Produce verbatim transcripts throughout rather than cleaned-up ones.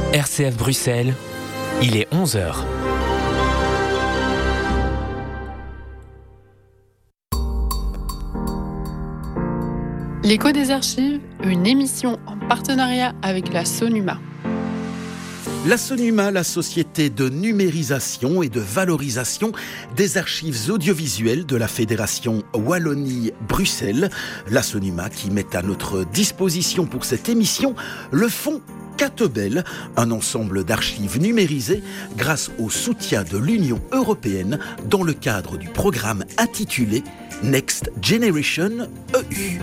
R C F Bruxelles, il est onze heures. L'écho des archives, une émission en partenariat avec la Sonuma. La Sonuma, la société de numérisation et de valorisation des archives audiovisuelles de la Fédération Wallonie-Bruxelles. La Sonuma qui met à notre disposition pour cette émission le fonds Catebel, un ensemble d'archives numérisées grâce au soutien de l'Union européenne dans le cadre du programme intitulé Next Generation E U.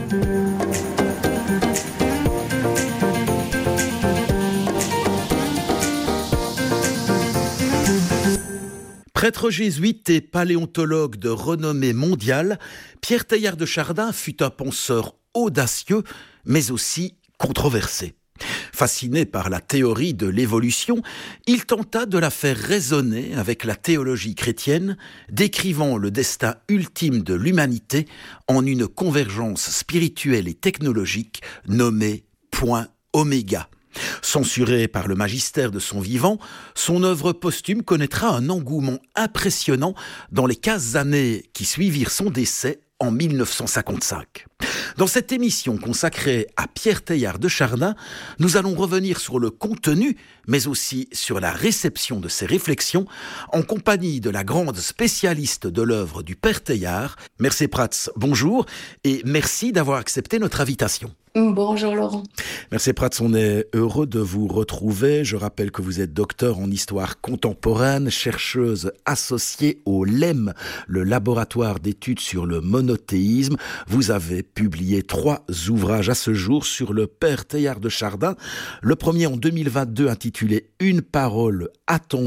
Prêtre jésuite et paléontologue de renommée mondiale, Pierre Teilhard de Chardin fut un penseur audacieux, mais aussi controversé. Fasciné par la théorie de l'évolution, il tenta de la faire résonner avec la théologie chrétienne, décrivant le destin ultime de l'humanité en une convergence spirituelle et technologique nommée point oméga. Censuré par le magistère de son vivant, son œuvre posthume connaîtra un engouement impressionnant dans les quinze années qui suivirent son décès en mille neuf cent cinquante-cinq. Dans cette émission consacrée à Pierre Teilhard de Chardin, nous allons revenir sur le contenu, mais aussi sur la réception de ses réflexions, en compagnie de la grande spécialiste de l'œuvre du Père Teilhard, Mercé Prats. Bonjour et merci d'avoir accepté notre invitation. Bonjour Laurent. Mercé Prats, on est heureux de vous retrouver. Je rappelle que vous êtes docteur en histoire contemporaine, chercheuse associée au L E M, le laboratoire d'études sur le monothéisme. Vous avez publié trois ouvrages à ce jour sur le Père Teilhard de Chardin. Le premier en deux mille vingt-deux intitulé « Une parole attendue ».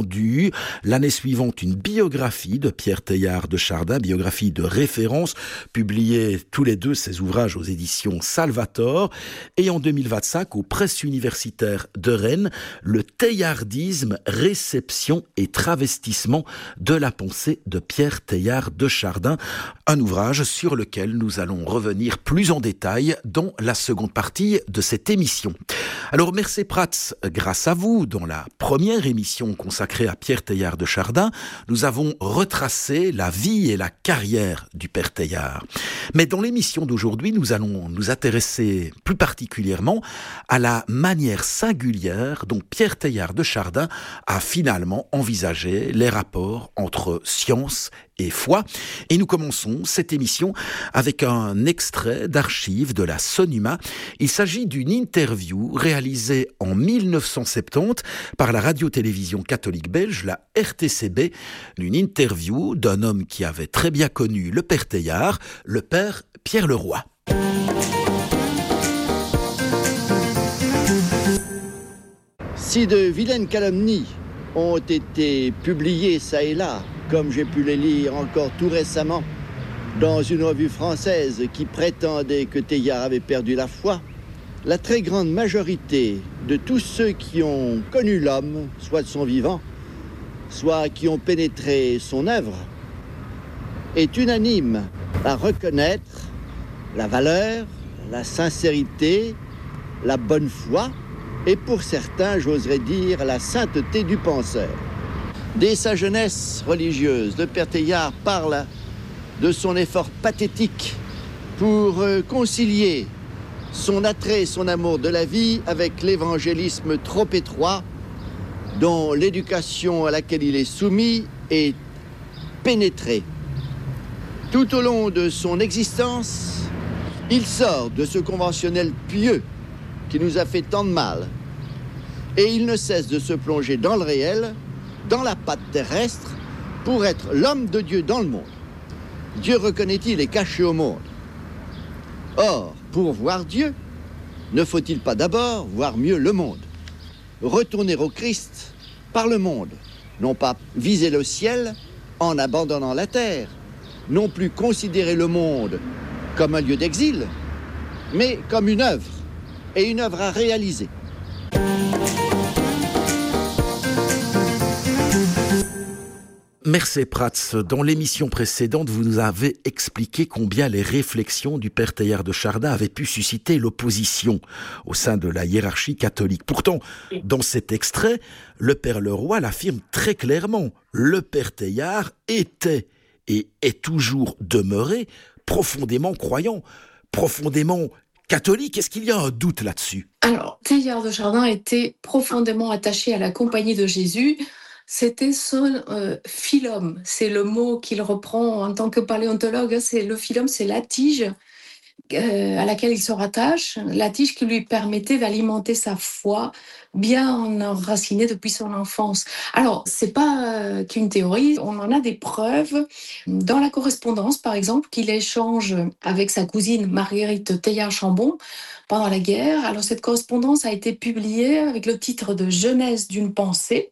L'année suivante, une biographie de Pierre Teilhard de Chardin, biographie de référence, publiée tous les deux ces ouvrages aux éditions Salvator. Et en deux mille vingt-cinq, aux presses universitaires de Rennes, le teilhardisme, réception et travestissement de la pensée de Pierre Teilhard de Chardin, un ouvrage sur lequel nous allons revenir plus en détail dans la seconde partie de cette émission. Alors, Mercé Prats, grâce à vous, dans la première émission consacrée à Pierre Teilhard de Chardin, nous avons retracé la vie et la carrière du Père Teilhard. Mais dans l'émission d'aujourd'hui, nous allons nous intéresser plus particulièrement à la manière singulière dont Pierre Teilhard de Chardin a finalement envisagé les rapports entre science et foi. Et nous commençons cette émission avec un extrait d'archives de la Sonuma. Il s'agit d'une interview réalisée en mille neuf cent soixante-dix par la radio-télévision catholique belge, la R T C B, une interview d'un homme qui avait très bien connu le Père Teilhard, le Père Pierre Leroy. Si de vilaines calomnies ont été publiées ça et là, comme j'ai pu les lire encore tout récemment dans une revue française qui prétendait que Teilhard avait perdu la foi, la très grande majorité de tous ceux qui ont connu l'homme, soit de son vivant, soit qui ont pénétré son œuvre, est unanime à reconnaître la valeur, la sincérité, la bonne foi, et pour certains, j'oserais dire, la sainteté du penseur. Dès sa jeunesse religieuse, le Père Teilhard parle de son effort pathétique pour concilier son attrait et son amour de la vie avec l'évangélisme trop étroit dont l'éducation à laquelle il est soumis est pénétrée. Tout au long de son existence, il sort de ce conventionnel pieux qui nous a fait tant de mal. Et il ne cesse de se plonger dans le réel, dans la patte terrestre, pour être l'homme de Dieu dans le monde. Dieu, reconnaît-il, est caché au monde. Or, pour voir Dieu, ne faut-il pas d'abord voir mieux le monde? Retourner au Christ par le monde, non pas viser le ciel en abandonnant la terre, non plus considérer le monde comme un lieu d'exil, mais comme une œuvre, et une œuvre à réaliser. Merci Prats. Dans l'émission précédente, vous nous avez expliqué combien les réflexions du père Teilhard de Chardin avaient pu susciter l'opposition au sein de la hiérarchie catholique. Pourtant, dans cet extrait, le père Leroy l'affirme très clairement. Le père Teilhard était et est toujours demeuré profondément croyant, profondément catholique. Est-ce qu'il y a un doute là-dessus ? Alors, Teilhard de Chardin était profondément attaché à la compagnie de Jésus. C'était son euh, phylum, c'est le mot qu'il reprend en tant que paléontologue. C'est le phylum, c'est la tige euh, à laquelle il se rattache, la tige qui lui permettait d'alimenter sa foi, bien enracinée depuis son enfance. Alors, c'est pas euh, qu'une théorie, on en a des preuves dans la correspondance, par exemple, qu'il échange avec sa cousine Marguerite Teilhard-Chambon pendant la guerre. Alors, cette correspondance a été publiée avec le titre de Genèse d'une pensée.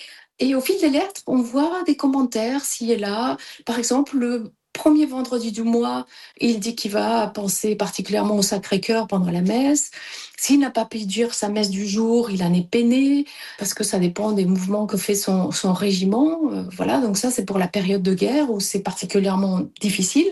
Et au fil des lettres, on voit des commentaires ci et là. Par exemple, le premier vendredi du mois, il dit qu'il va penser particulièrement au Sacré-Cœur pendant la messe. S'il n'a pas pu dire sa messe du jour, il en est peiné, parce que ça dépend des mouvements que fait son, son régiment. Euh, voilà, donc ça, c'est pour la période de guerre où c'est particulièrement difficile.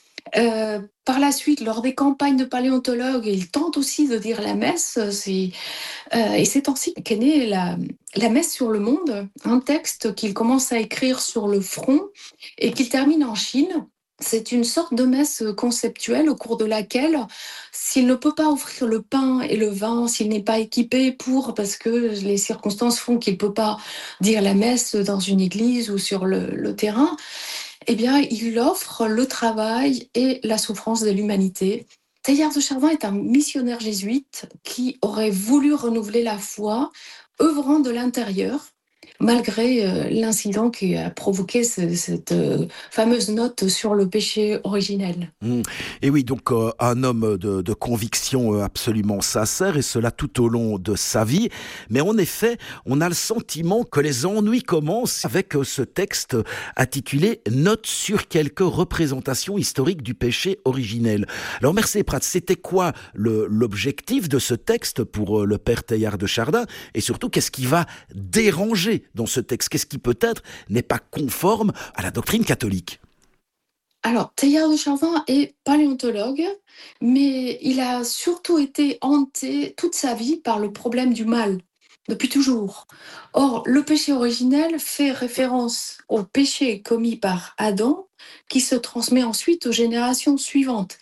Euh, par la suite, lors des campagnes de paléontologues, il tente aussi de dire la messe. C'est, euh, et c'est ainsi qu'est née la, la messe sur le monde, un texte qu'il commence à écrire sur le front et qu'il termine en Chine. C'est une sorte de messe conceptuelle au cours de laquelle, s'il ne peut pas offrir le pain et le vin, s'il n'est pas équipé pour, parce que les circonstances font qu'il ne peut pas dire la messe dans une église ou sur le, le terrain, eh bien, il offre le travail et la souffrance de l'humanité. Teilhard de Chardin est un missionnaire jésuite qui aurait voulu renouveler la foi, œuvrant de l'intérieur, malgré euh, l'incident qui a provoqué ce, cette euh, fameuse note sur le péché originel. Mmh. Et oui, donc euh, un homme de, de conviction euh, absolument sincère, et cela tout au long de sa vie. Mais en effet, on a le sentiment que les ennuis commencent avec euh, ce texte intitulé « Note sur quelques représentations historiques du péché originel ». Alors merci Prats, c'était quoi le, l'objectif de ce texte pour euh, le père Teilhard de Chardin ? Et surtout, qu'est-ce qui va déranger dans ce texte? Qu'est-ce qui peut-être n'est pas conforme à la doctrine catholique? Alors, Teilhard de Chardin est paléontologue, mais il a surtout été hanté toute sa vie par le problème du mal, depuis toujours. Or, le péché originel fait référence au péché commis par Adam, qui se transmet ensuite aux générations suivantes.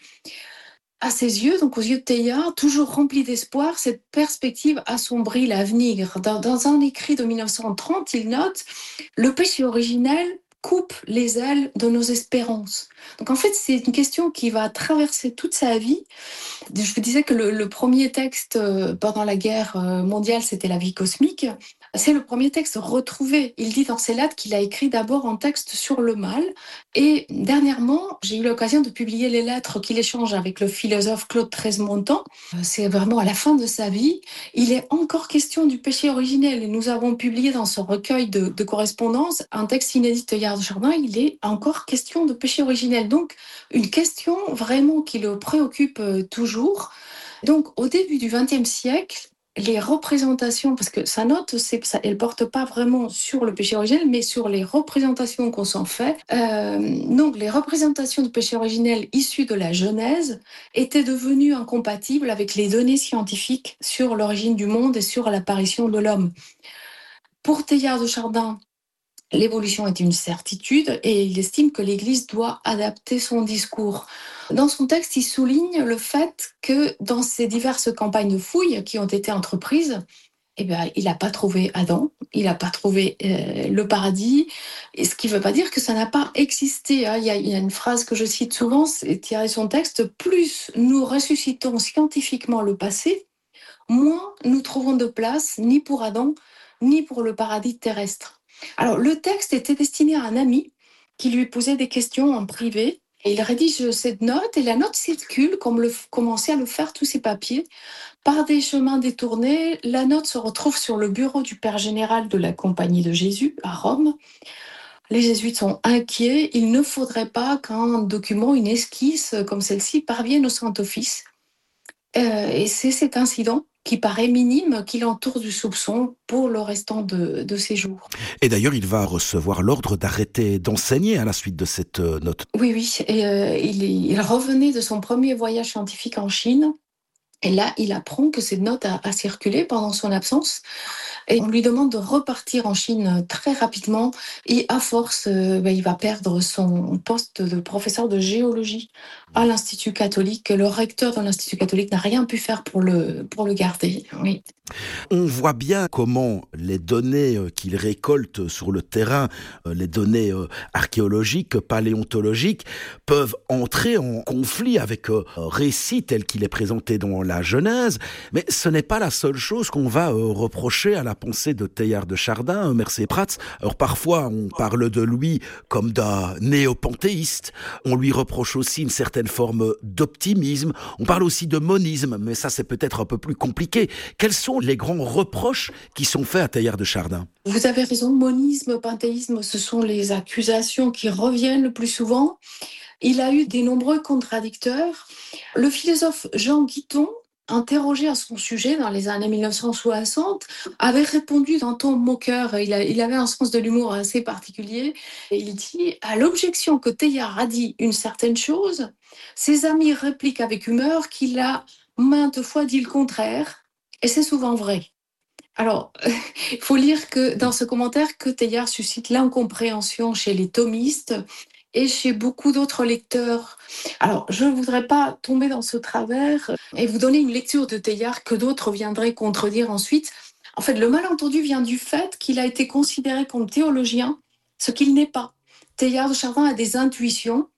À ses yeux, donc aux yeux de Teilhard, toujours rempli d'espoir, cette perspective assombrit l'avenir. Dans, dans un écrit de mille neuf cent trente, il note « Le péché originel coupe les ailes de nos espérances ». Donc en fait, c'est une question qui va traverser toute sa vie. Je vous disais que le, le premier texte pendant la guerre mondiale, c'était La vie cosmique. C'est le premier texte retrouvé. Il dit dans ses lettres qu'il a écrit d'abord un texte sur le mal. Et dernièrement, j'ai eu l'occasion de publier les lettres qu'il échange avec le philosophe Claude Treize-Montant. C'est vraiment à la fin de sa vie. Il est encore question du péché originel. Et nous avons publié dans ce recueil de, de correspondances un texte inédit de Teilhard de Chardin. Il est encore question de péché originel. Donc, une question vraiment qui le préoccupe toujours. Donc, au début du vingtième siècle, les représentations, parce que sa note, c'est, ça, elle ne porte pas vraiment sur le péché originel, mais sur les représentations qu'on s'en fait. Euh, donc, les représentations du péché originel issues de la Genèse étaient devenues incompatibles avec les données scientifiques sur l'origine du monde et sur l'apparition de l'homme. Pour Teilhard de Chardin, l'évolution est une certitude et il estime que l'Église doit adapter son discours. Dans son texte, il souligne le fait que dans ces diverses campagnes de fouilles qui ont été entreprises, eh bien, il n'a pas trouvé Adam, il n'a pas trouvé euh, le paradis, et ce qui ne veut pas dire que ça n'a pas existé. Hein. Il, y a, il y a une phrase que je cite souvent, c'est tiré de son texte, « Plus nous ressuscitons scientifiquement le passé, moins nous trouvons de place ni pour Adam, ni pour le paradis terrestre. » Alors, le texte était destiné à un ami qui lui posait des questions en privé. Et il rédige cette note, et la note circule, comme le, commençait à le faire tous ses papiers. Par des chemins détournés, la note se retrouve sur le bureau du père général de la Compagnie de Jésus, à Rome. Les jésuites sont inquiets. Il ne faudrait pas qu'un document, une esquisse comme celle-ci, parvienne au Saint-Office. Euh, et c'est cet incident qui paraît minime, qui l'entoure du soupçon pour le restant de, de ses jours. Et d'ailleurs, il va recevoir l'ordre d'arrêter d'enseigner à la suite de cette euh, note. Oui, oui, et euh, il, est, il revenait de son premier voyage scientifique en Chine, et là, il apprend que cette note a, a circulé pendant son absence, et on lui demande de repartir en Chine très rapidement, et à force, euh, ben, il va perdre son poste de professeur de géologie à l'Institut catholique. Le recteur de l'Institut catholique n'a rien pu faire pour le, pour le garder. Oui. On voit bien comment les données qu'il récolte sur le terrain, les données archéologiques, paléontologiques, peuvent entrer en conflit avec un récit tel qu'il est présenté dans la Genèse. Mais ce n'est pas la seule chose qu'on va reprocher à la pensée de Teilhard de Chardin, Mercé Prats. Alors parfois, on parle de lui comme d'un néopanthéiste. On lui reproche aussi une certaine forme d'optimisme. On parle aussi de monisme, mais ça c'est peut-être un peu plus compliqué. Quels sont les grands reproches qui sont faits à Teilhard de Chardin? Vous avez raison, monisme, panthéisme, ce sont les accusations qui reviennent le plus souvent. Il a eu des nombreux contradicteurs. Le philosophe Jean Guiton, interrogé à son sujet dans les années mille neuf cent soixante, avait répondu d'un ton moqueur. Il, a, il avait un sens de l'humour assez particulier. Et il dit, à l'objection que Teilhard a dit une certaine chose, ses amis répliquent avec humeur qu'il a maintes fois dit le contraire. Et c'est souvent vrai. Alors, il faut lire que dans ce commentaire que Teilhard suscite l'incompréhension chez les thomistes et chez beaucoup d'autres lecteurs. Alors, je ne voudrais pas tomber dans ce travers et vous donner une lecture de Teilhard que d'autres viendraient contredire ensuite. En fait, le malentendu vient du fait qu'il a été considéré comme théologien, ce qu'il n'est pas. Teilhard de Chardin a des intuitions.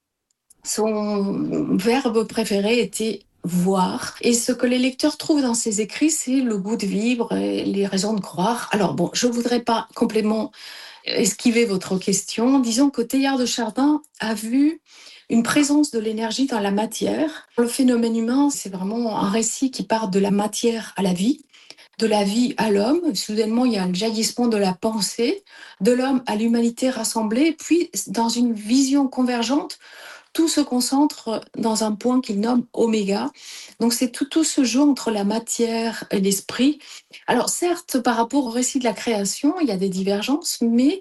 Son verbe préféré était voir. Et ce que les lecteurs trouvent dans ses écrits, c'est le goût de vivre et les raisons de croire. Alors bon, je ne voudrais pas complètement esquiver votre question. Disons que Teilhard de Chardin a vu une présence de l'énergie dans la matière. Le phénomène humain, c'est vraiment un récit qui part de la matière à la vie, de la vie à l'homme. Soudainement, il y a un jaillissement de la pensée, de l'homme à l'humanité rassemblée, puis dans une vision convergente, tout se concentre dans un point qu'il nomme oméga. Donc c'est tout, tout ce jeu entre la matière et l'esprit. Alors certes, par rapport au récit de la création, il y a des divergences, mais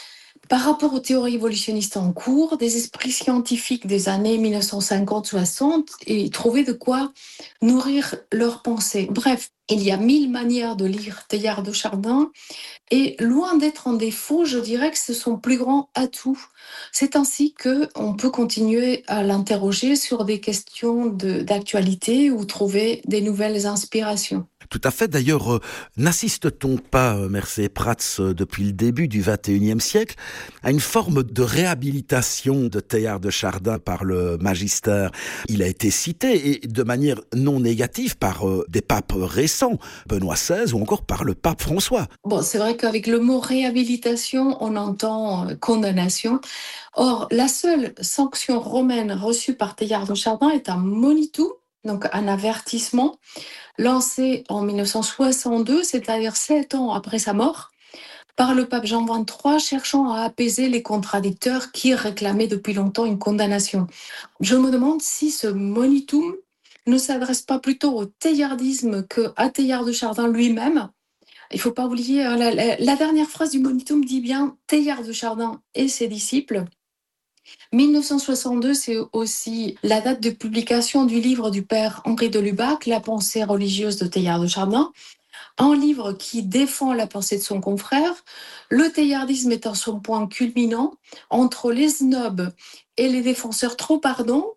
par rapport aux théories évolutionnistes en cours, des esprits scientifiques des années mille neuf cent cinquante soixante, et trouver de quoi nourrir leurs pensées. Bref, il y a mille manières de lire Teilhard de Chardin, et loin d'être en défaut, je dirais que c'est son plus grand atout. C'est ainsi qu'on peut continuer à l'interroger sur des questions de, d'actualité ou trouver des nouvelles inspirations. Tout à fait. D'ailleurs, euh, n'assiste-t-on pas, euh, Mercé Prats, euh, depuis le début du vingt et unième siècle, à une forme de réhabilitation de Teilhard de Chardin par le magistère? Il a été cité, et de manière non négative, par euh, des papes récents, Benoît seize ou encore par le pape François. Bon, c'est vrai qu'avec le mot réhabilitation, on entend euh, condamnation. Or, la seule sanction romaine reçue par Teilhard de Chardin est un monitum, donc un avertissement, lancé en mille neuf cent soixante-deux, c'est-à-dire sept ans après sa mort, par le pape Jean vingt-trois, cherchant à apaiser les contradicteurs qui réclamaient depuis longtemps une condamnation. Je me demande si ce monitum ne s'adresse pas plutôt au teilhardisme qu'à Teilhard de Chardin lui-même. Il ne faut pas oublier, la, la, la dernière phrase du monitum dit bien Teilhard de Chardin et ses disciples. mille neuf cent soixante-deux, c'est aussi la date de publication du livre du père Henri de Lubac, La pensée religieuse de Teilhard de Chardin, un livre qui défend la pensée de son confrère. Le teilhardisme est à son point culminant entre les snobs et les défenseurs trop ardents.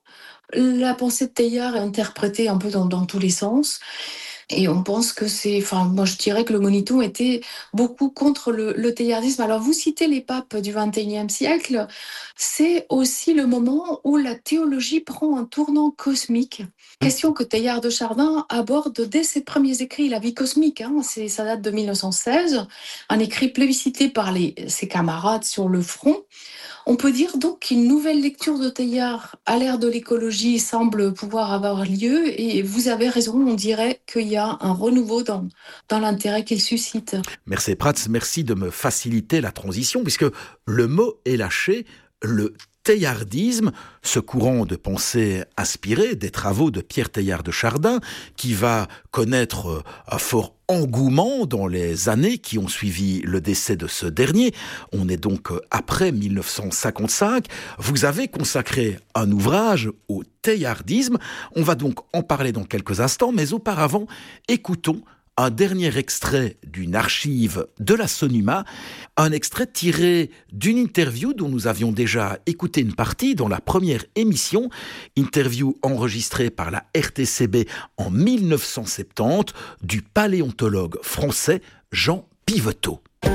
La pensée de Teilhard est interprétée un peu dans, dans tous les sens. Et on pense que c'est, enfin, moi je dirais que le monitum était beaucoup contre le, le teilhardisme. Alors vous citez les papes du vingt et unième siècle, c'est aussi le moment où la théologie prend un tournant cosmique. Question que Teilhard de Chardin aborde dès ses premiers écrits, La vie cosmique, hein, c'est, ça date de mille neuf cent seize, un écrit plébiscité par les, ses camarades sur le front. On peut dire donc qu'une nouvelle lecture de Teilhard à l'ère de l'écologie semble pouvoir avoir lieu, et vous avez raison, on dirait qu'il y a un renouveau dans, dans l'intérêt qu'il suscite. Mercé Prats, merci de me faciliter la transition, puisque le mot est lâché, le teilhardisme, ce courant de pensée inspiré des travaux de Pierre Teilhard de Chardin, qui va connaître un fort engouement dans les années qui ont suivi le décès de ce dernier. On est donc après mille neuf cent cinquante-cinq. Vous avez consacré un ouvrage au teilhardisme. On va donc en parler dans quelques instants, mais auparavant, écoutons un dernier extrait d'une archive de la Sonuma, un extrait tiré d'une interview dont nous avions déjà écouté une partie dans la première émission, interview enregistrée par la R T C B en mille neuf cent soixante-dix du paléontologue français Jean Piveteau.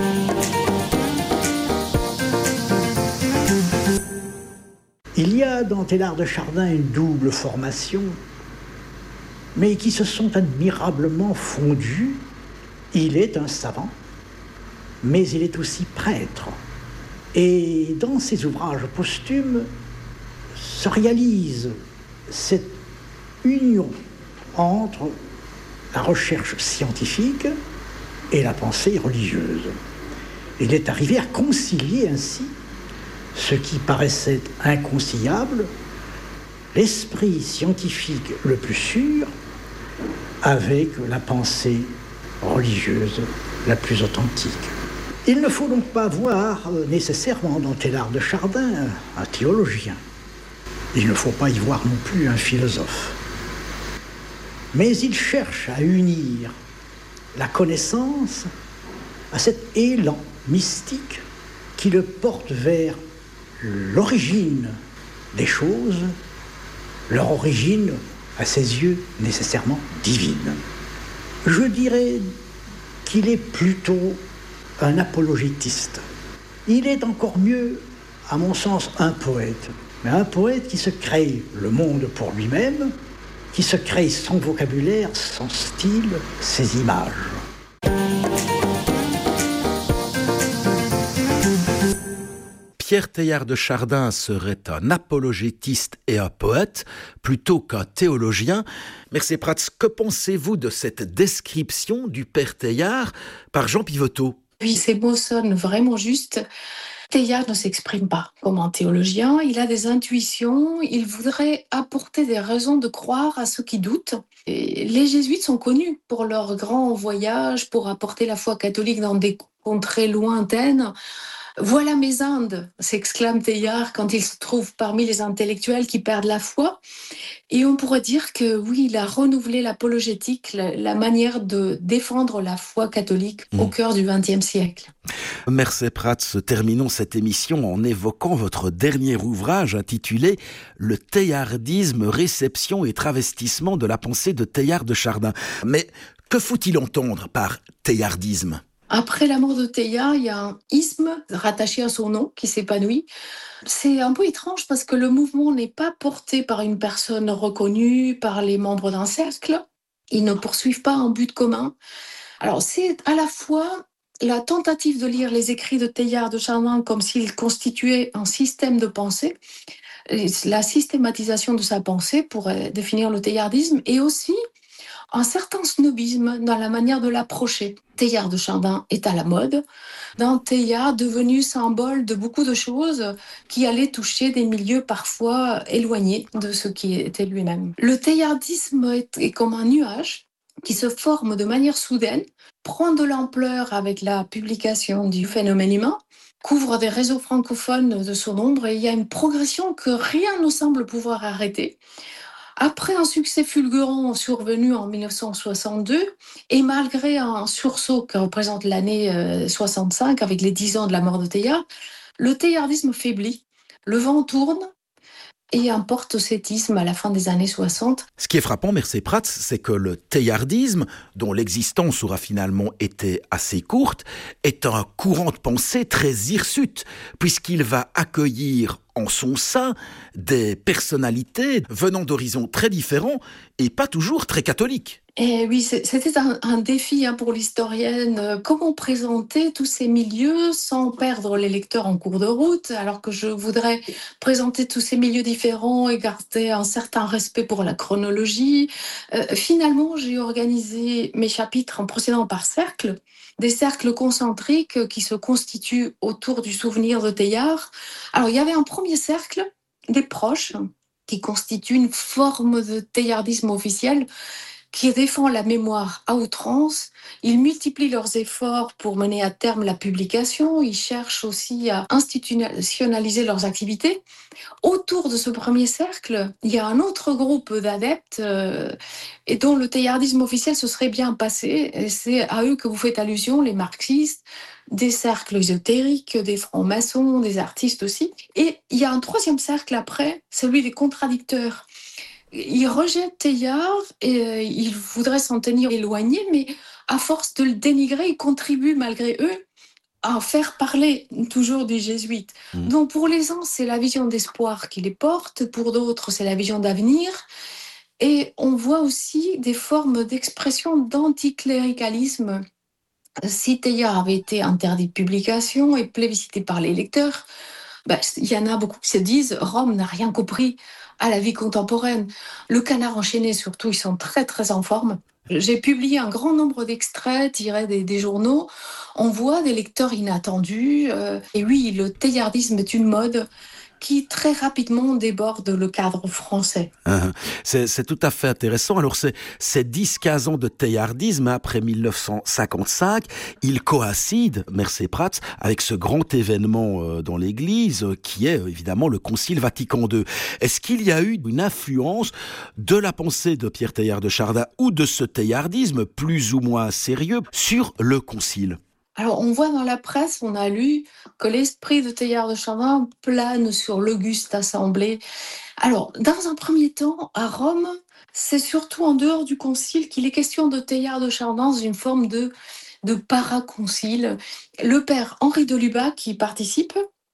Il y a dans Teilhard de Chardin une double formation, mais qui se sont admirablement fondus. Il est un savant, mais il est aussi prêtre. Et dans ses ouvrages posthumes se réalise cette union entre la recherche scientifique et la pensée religieuse. Il est arrivé à concilier ainsi ce qui paraissait inconciliable, l'esprit scientifique le plus sûr, avec la pensée religieuse la plus authentique. Il ne faut donc pas voir nécessairement dans Teilhard de Chardin un théologien. Il ne faut pas y voir non plus un philosophe. Mais il cherche à unir la connaissance à cet élan mystique qui le porte vers l'origine des choses, leur origine à ses yeux nécessairement divine. Je dirais qu'il est plutôt un apologétiste. Il est encore mieux, à mon sens, un poète. Mais un poète qui se crée le monde pour lui-même, qui se crée son vocabulaire, son style, ses images. Pierre Teilhard de Chardin serait un apologétiste et un poète, plutôt qu'un théologien. Mercé Prats, que pensez-vous de cette description du père Teilhard par Jean Piveteau ? Oui, ces mots sonnent vraiment justes. Teilhard ne s'exprime pas comme un théologien, il a des intuitions, il voudrait apporter des raisons de croire à ceux qui doutent. Et les jésuites sont connus pour leurs grands voyages, pour apporter la foi catholique dans des contrées lointaines. Voilà mes Indes, s'exclame Teilhard quand il se trouve parmi les intellectuels qui perdent la foi. Et on pourrait dire que oui, il a renouvelé l'apologétique, la, la manière de défendre la foi catholique mmh. au cœur du vingtième siècle. Mercé Prats, terminons cette émission en évoquant votre dernier ouvrage intitulé « Le teilhardisme, réception et travestissement de la pensée de Teilhard de Chardin ». Mais que faut-il entendre par teilhardisme ? Après la mort de Teilhard, il y a un isme rattaché à son nom qui s'épanouit. C'est un peu étrange parce que le mouvement n'est pas porté par une personne reconnue, par les membres d'un cercle. Ils ne poursuivent pas un but commun. Alors c'est à la fois la tentative de lire les écrits de Teilhard de Chardin comme s'ils constituaient un système de pensée, la systématisation de sa pensée pour définir le teilhardisme, et aussi un certain snobisme dans la manière de l'approcher. Teilhard de Chardin est à la mode, d'un Teilhard devenu symbole de beaucoup de choses qui allaient toucher des milieux parfois éloignés de ce qui était lui-même. Le teilhardisme est, est comme un nuage qui se forme de manière soudaine, prend de l'ampleur avec la publication du Phénomène humain, couvre des réseaux francophones de son ombre, et il y a une progression que rien ne semble pouvoir arrêter. Après un succès fulgurant survenu en mille neuf cent soixante-deux, et malgré un sursaut que représente l'année soixante-cinq avec les dix ans de la mort de Teilhard, le teilhardisme faiblit, le vent tourne et un porte-cétisme à la fin des années soixante. Ce qui est frappant, Mercé Prats, c'est que le teilhardisme, dont l'existence aura finalement été assez courte, est un courant de pensée très hirsute, puisqu'il va accueillir en son sein des personnalités venant d'horizons très différents et pas toujours très catholiques. Et oui, c'était un, un défi hein, pour l'historienne. Comment présenter tous ces milieux sans perdre les lecteurs en cours de route, alors que je voudrais présenter tous ces milieux différents et garder un certain respect pour la chronologie. Euh, finalement, j'ai organisé mes chapitres en procédant par cercles, des cercles concentriques qui se constituent autour du souvenir de Teilhard. Alors, il y avait un premier premier cercle des proches, qui constitue une forme de teilhardisme officiel, qui défend la mémoire à outrance. Ils multiplient leurs efforts pour mener à terme la publication. Ils cherchent aussi à institutionnaliser leurs activités. Autour de ce premier cercle, il y a un autre groupe d'adeptes euh, et dont le teilhardisme officiel se serait bien passé. Et c'est à eux que vous faites allusion, les marxistes, des cercles ésotériques, des francs-maçons, des artistes aussi. Et il y a un troisième cercle après, celui des contradicteurs. Ils rejettent Teilhard et euh, ils voudraient s'en tenir éloignés, mais à force de le dénigrer, ils contribuent malgré eux à faire parler toujours des jésuites. Mmh. Donc pour les uns, c'est la vision d'espoir qui les porte, pour d'autres, c'est la vision d'avenir. Et on voit aussi des formes d'expression d'anticléricalisme. Si Teilhard avait été interdit de publication et plébiscité par les lecteurs, ben, il y en a beaucoup qui se disent « Rome n'a rien compris à la vie contemporaine ». Le Canard enchaîné, surtout, ils sont très très en forme. J'ai publié un grand nombre d'extraits tirés des, des journaux. On voit des lecteurs inattendus. Euh, et oui, le teilhardisme est une mode qui très rapidement déborde le cadre français. Uh-huh. C'est, c'est tout à fait intéressant. Alors, c'est, ces dix quinze ans de teilhardisme, après dix-neuf cent cinquante-cinq, ils coïncident, Mercé Prats, avec ce grand événement euh, dans l'Église, euh, qui est euh, évidemment le Concile Vatican deux. Est-ce qu'il y a eu une influence de la pensée de Pierre Teilhard de Chardin ou de ce teilhardisme plus ou moins sérieux sur le Concile ? Alors, on voit dans la presse, on a lu que l'esprit de Teilhard de Chardin plane sur l'auguste assemblée. Alors, dans un premier temps, à Rome, c'est surtout en dehors du concile qu'il est question de Teilhard de Chardin dans une forme de, de paraconcile. Le père Henri de Lubac, qui participe,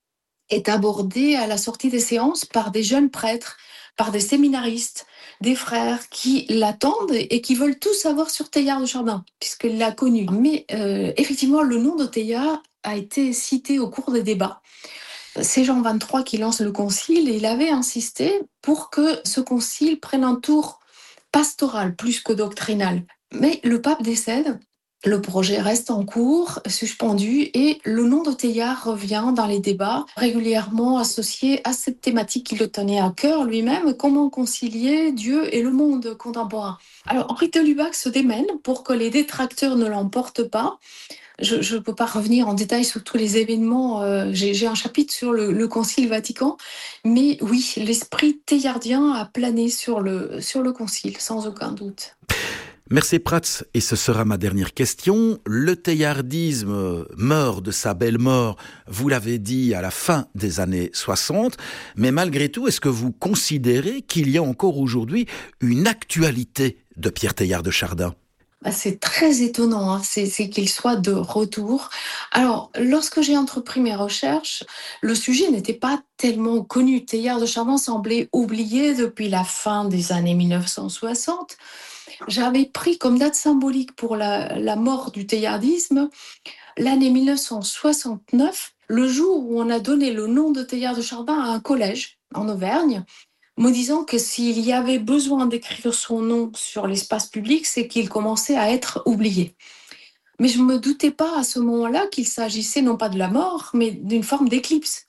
est abordé à la sortie des séances par des jeunes prêtres, par des séminaristes, des frères qui l'attendent et qui veulent tout savoir sur Teilhard de Chardin, puisqu'il l'a connu. Mais euh, effectivement, le nom de Teilhard a été cité au cours des débats. C'est Jean vingt-trois qui lance le concile et il avait insisté pour que ce concile prenne un tour pastoral plus que doctrinal. Mais le pape décède. Le projet reste en cours, suspendu, et le nom de Teilhard revient dans les débats, régulièrement associé à cette thématique qui le tenait à cœur lui-même, comment concilier Dieu et le monde contemporain. Alors Henri de Lubac se démène pour que les détracteurs ne l'emportent pas. Je ne peux pas revenir en détail sur tous les événements, euh, j'ai, j'ai un chapitre sur le, le Concile Vatican, mais oui, l'esprit teilhardien a plané sur le, sur le Concile, sans aucun doute. Mercé Prats, et ce sera ma dernière question, le teilhardisme meurt de sa belle mort, vous l'avez dit, à la fin des années soixante, mais malgré tout, est-ce que vous considérez qu'il y a encore aujourd'hui une actualité de Pierre Teilhard de Chardin ? Bah, c'est très étonnant, hein. c'est, c'est qu'il soit de retour. Alors, lorsque j'ai entrepris mes recherches, le sujet n'était pas tellement connu. Teilhard de Chardin semblait oublié depuis la fin des années dix-neuf cent soixante. J'avais pris comme date symbolique pour la, la mort du teilhardisme l'année dix-neuf cent soixante-neuf, le jour où on a donné le nom de Teilhard de Chardin à un collège en Auvergne, me disant que s'il y avait besoin d'écrire son nom sur l'espace public, c'est qu'il commençait à être oublié. Mais je ne me doutais pas à ce moment-là qu'il s'agissait non pas de la mort, mais d'une forme d'éclipse.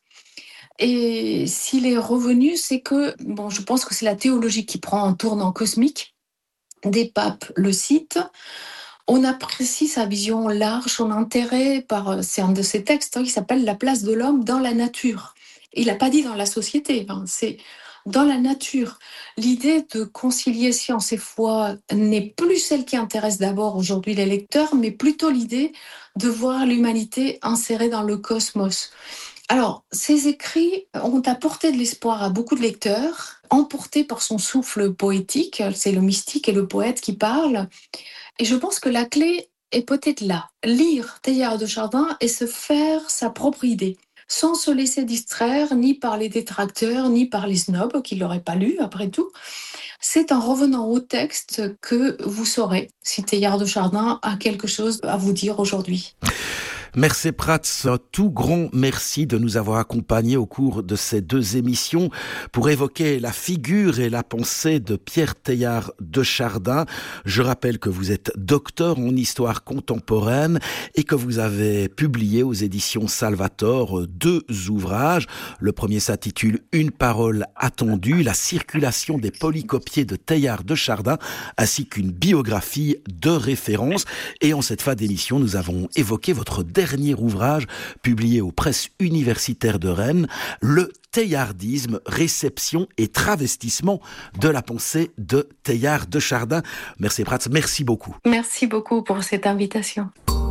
Et s'il est revenu, c'est que, bon, je pense que c'est la théologie qui prend un tournant cosmique. Des papes le citent. On apprécie sa vision large, son intérêt par, c'est un de ses textes hein, qui s'appelle « La place de l'homme dans la nature ». Il n'a pas dit dans la société, hein, c'est dans la nature. L'idée de concilier science et foi n'est plus celle qui intéresse d'abord aujourd'hui les lecteurs, mais plutôt l'idée de voir l'humanité insérée dans le cosmos. Alors, ces écrits ont apporté de l'espoir à beaucoup de lecteurs, emportés par son souffle poétique, c'est le mystique et le poète qui parlent. Et je pense que la clé est peut-être là. Lire Teilhard de Chardin et se faire sa propre idée, sans se laisser distraire ni par les détracteurs, ni par les snobs qui ne l'auraient pas lu, après tout. C'est en revenant au texte que vous saurez si Teilhard de Chardin a quelque chose à vous dire aujourd'hui. Mercé Prats, un tout grand merci de nous avoir accompagnés au cours de ces deux émissions pour évoquer la figure et la pensée de Pierre Teilhard de Chardin. Je rappelle que vous êtes docteur en histoire contemporaine et que vous avez publié aux éditions Salvator deux ouvrages. Le premier s'intitule « Une parole attendue », la circulation des polycopiés de Teilhard de Chardin, ainsi qu'une biographie de référence. Et en cette fin d'émission, nous avons évoqué votre dernier ouvrage publié aux presses universitaires de Rennes, Le Teilhardisme, réception et travestissement de la pensée de Teilhard de Chardin. Mercé Prats, merci beaucoup. Merci beaucoup pour cette invitation.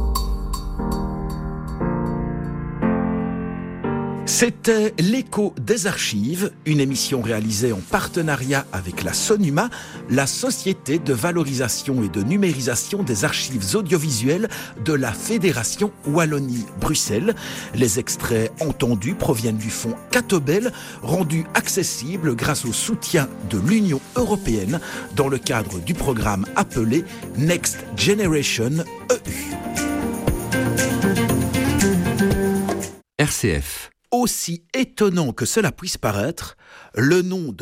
C'était l'Écho des Archives, une émission réalisée en partenariat avec la Sonuma, la Société de valorisation et de numérisation des archives audiovisuelles de la Fédération Wallonie-Bruxelles. Les extraits entendus proviennent du fonds Catobel, rendu accessible grâce au soutien de l'Union européenne dans le cadre du programme appelé Next Generation E U. R C F. Aussi étonnant que cela puisse paraître, le nom de